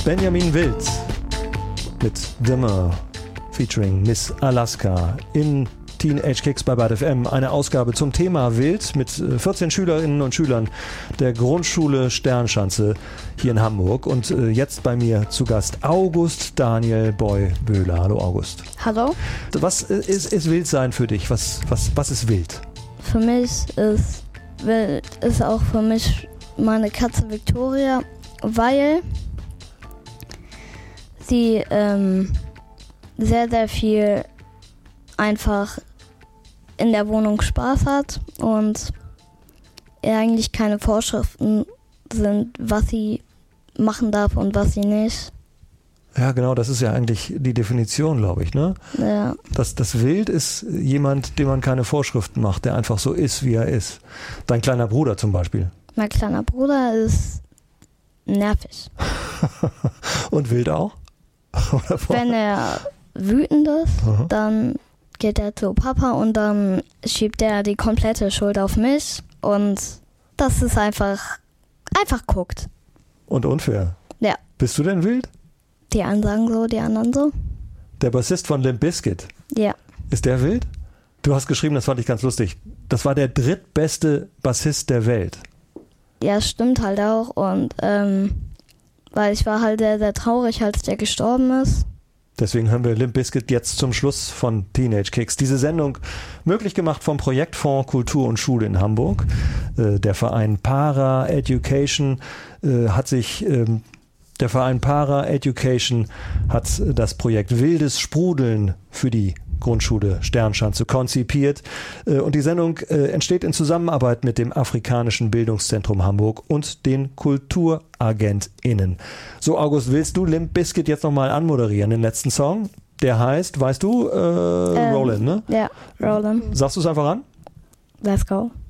Benjamin Wild mit Dimmer featuring Miss Alaska in Teenage Kicks bei Bad FM. Eine Ausgabe zum Thema Wild mit 14 Schülerinnen und Schülern der Grundschule Sternschanze hier in Hamburg. Und jetzt bei mir zu Gast August Daniel Boy-Böhler. Hallo August. Hallo. Was ist Wildsein für dich? Was ist wild? Für mich ist wild auch für mich meine Katze Victoria, weil sie sehr, sehr viel einfach in der Wohnung Spaß hat und eigentlich keine Vorschriften sind, was sie machen darf und was sie nicht. Ja, genau, das ist ja eigentlich die Definition, glaube ich, ne? Ja. Das Wild ist jemand, dem man keine Vorschriften macht, der einfach so ist, wie er ist. Dein kleiner Bruder zum Beispiel. Mein kleiner Bruder ist nervig. Und wild auch? Wenn er wütend ist, dann geht er zu Papa und dann schiebt er die komplette Schuld auf mich und das ist einfach guckt. Und unfair. Ja. Bist du denn wild? Die einen sagen so, die anderen so. Der Bassist von Limp Bizkit. Ja. Ist der wild? Du hast geschrieben, das fand ich ganz lustig. Das war der drittbeste Bassist der Welt. Ja, stimmt halt auch und weil ich war halt sehr, sehr traurig, als der gestorben ist. Deswegen hören wir Limp Bizkit jetzt zum Schluss von Teenage Kicks. Diese Sendung möglich gemacht vom Projektfonds Kultur und Schule in Hamburg. Der Verein Para Education hat das Projekt Wildes Sprudeln für die Grundschule Sternschanze konzipiert. Und die Sendung entsteht in Zusammenarbeit mit dem Afrikanischen Bildungszentrum Hamburg und den KulturagentInnen. So, August, willst du Limp Bizkit jetzt nochmal anmoderieren, den letzten Song? Der heißt, weißt du, Rollin', ne? Ja, Rollin'. Sagst du es einfach an? Let's go.